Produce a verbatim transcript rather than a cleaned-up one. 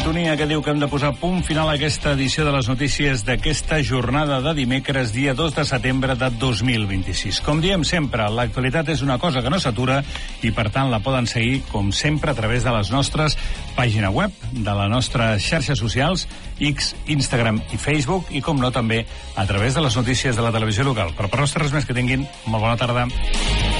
sintonia que diu que hem de posar punt final a aquesta edició de les notícies d'aquesta jornada de dimecres, dia dos de setembre de dos mil vint-i-sis. Com diem sempre, l'actualitat és una cosa que no s'atura i, per tant, la poden seguir, com sempre, a través de les nostres pàgina web, de les nostres xarxes socials, X, Instagram i Facebook, i, com no, també a través de les notícies de la televisió local. Però per no estar res més, que tinguin molt bona tarda.